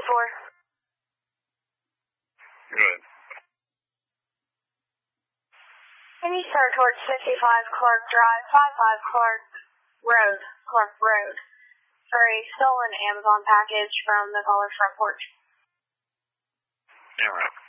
Good. Can you start towards 55 Clark Drive, 55 Clark Road, for a stolen Amazon package from the caller's front porch? Yeah, right.